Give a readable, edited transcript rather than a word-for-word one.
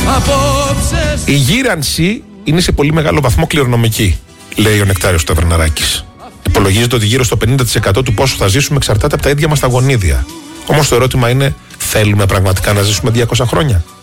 Η γύρανση είναι σε πολύ μεγάλο βαθμό κληρονομική, λέει ο Νεκτάριος Ταβερναράκης. Υπολογίζεται ότι γύρω στο 50% του πόσο θα ζήσουμε εξαρτάται από τα ίδια μας τα γονίδια. Όμως το ερώτημα είναι, θέλουμε πραγματικά να ζήσουμε 200 χρόνια?